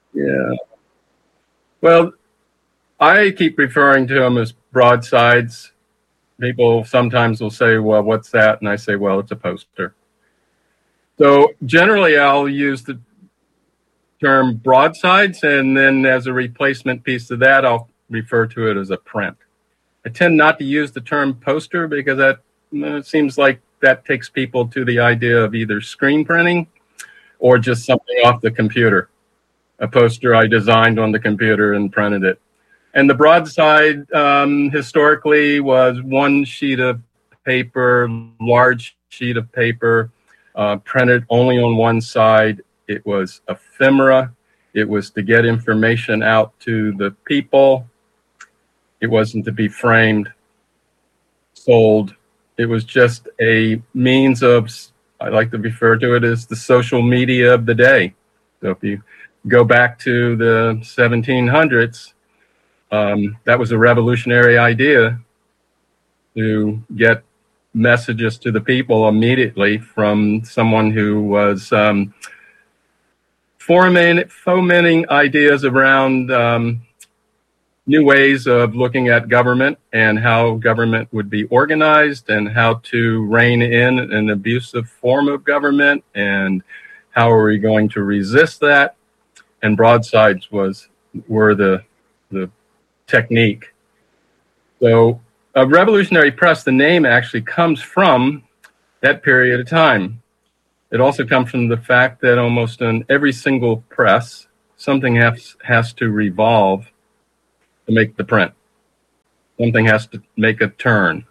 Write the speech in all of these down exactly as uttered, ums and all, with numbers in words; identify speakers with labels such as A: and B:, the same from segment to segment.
A: Yeah. Well, I keep referring to them as broadsides. People sometimes will say, well, what's that? And I say, well, it's a poster. So generally, I'll use the term broadsides, and then as a replacement piece to that, I'll refer to it as a print. I tend not to use the term poster because that it seems like that takes people to the idea of either screen printing or just something off the computer. A poster I designed on the computer and printed it. And the broadside um, historically was one sheet of paper, large sheet of paper, uh, printed only on one side. It was ephemera. It was to get information out to the people. It wasn't to be framed, sold. It was just a means of, I like to refer to it as the social media of the day. So if you go back to the seventeen hundreds, um, that was a revolutionary idea to get messages to the people immediately from someone who was um, fomenting, fomenting ideas around um, new ways of looking at government and how government would be organized and how to rein in an abusive form of government and how are we going to resist that. And broadsides was were the the technique. So a revolutionary press, the name actually comes from that period of time. It also comes from the fact that almost in every single press, something has, has to revolve to make the print. Something has to make a turn.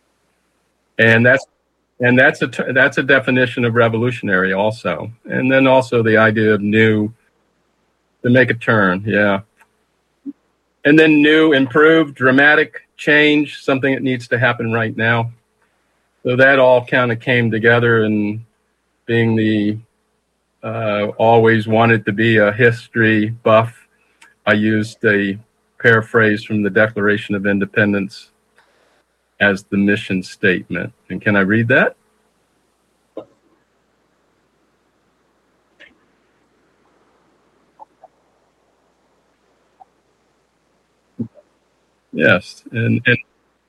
A: And that's and that's a that's a definition of revolutionary also. And then also the idea of new, to make a turn, yeah. And then new, improved, dramatic change, something that needs to happen right now. So that all kind of came together, and being the uh, always wanted to be a history buff, I used a paraphrase from the Declaration of Independence as the mission statement. And can I read that? Yes, and, and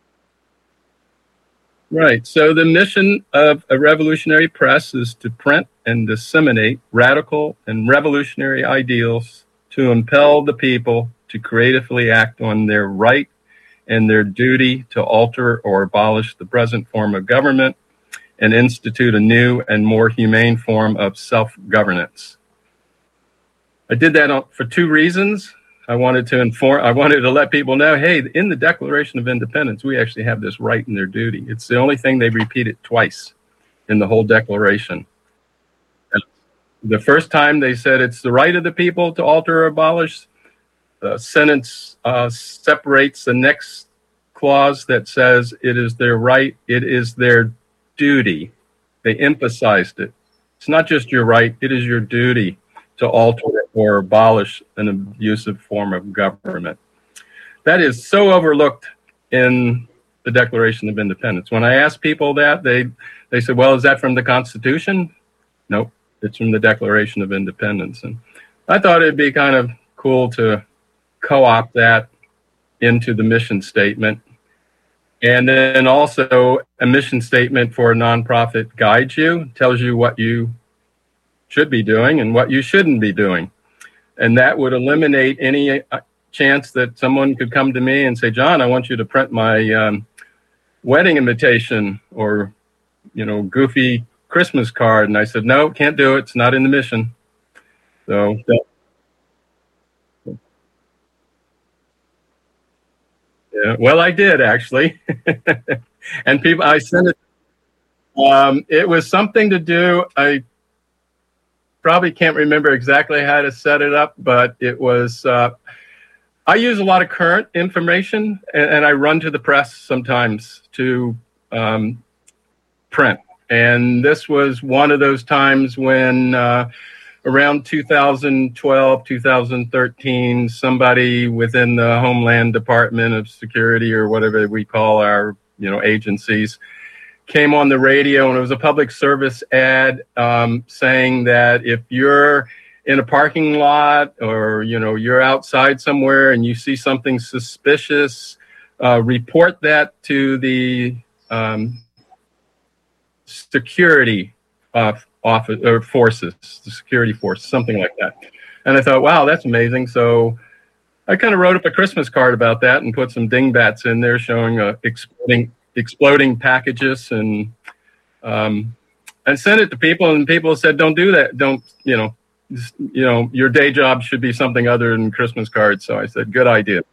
A: right. So the mission of a revolutionary press is to print and disseminate radical and revolutionary ideals to impel the people to creatively act on their right and their duty to alter or abolish the present form of government and institute a new and more humane form of self-governance. I did that for two reasons. I wanted to inform, I wanted to let people know, hey, in the Declaration of Independence, we actually have this right and their duty. It's the only thing they repeat it twice in the whole Declaration. And the first time they said it's the right of the people to alter or abolish. The sentence uh, separates the next clause that says it is their right, it is their duty. They emphasized it. It's not just your right, it is your duty to alter or abolish an abusive form of government. That is so overlooked in the Declaration of Independence. When I ask people that, they, they say, well, is that from the Constitution? Nope, it's from the Declaration of Independence. And I thought it'd be kind of cool to co-opt that into the mission statement. And then also a mission statement for a nonprofit guides you, tells you what you should be doing and what you shouldn't be doing. And that would eliminate any chance that someone could come to me and say, John, I want you to print my um, wedding invitation or, you know, goofy Christmas card. And I said, no, can't do it. It's not in the mission. So, yeah, well, I did actually. And people, I sent it. Um, it was something to do. I probably can't remember exactly how to set it up, but it was, uh, I use a lot of current information and, and I run to the press sometimes to um, print. And this was one of those times when uh, around two thousand twelve, two thousand thirteen, somebody within the Homeland Department of Security or whatever we call our, you know, agencies came on the radio, and it was a public service ad um, saying that if you're in a parking lot, or, you know, you're outside somewhere and you see something suspicious, uh, report that to the um, security uh, office or forces, the security force, something like that. And I thought, wow, that's amazing. So I kind of wrote up a Christmas card about that and put some dingbats in there showing uh, exploding exploding packages, and um, and sent it to people. And people said, don't do that. Don't, you know, just, you know, your day job should be something other than Christmas cards. So I said, good idea.